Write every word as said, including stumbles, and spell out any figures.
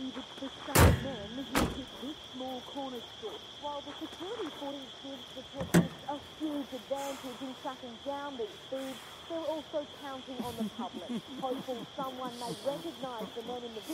believe it's the same men who hit this small corner strip, while the security footage gives detectives a huge advantage in tracking down these thieves. They're also counting on the public, hopeful someone may recognise the men in the video.